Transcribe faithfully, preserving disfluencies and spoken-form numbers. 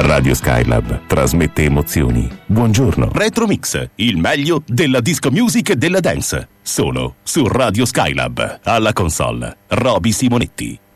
Radio Skylab trasmette emozioni. Buongiorno. Retro Mix, il meglio della disco music e della dance. Solo su Radio Skylab. Alla console, Roby Simonetti.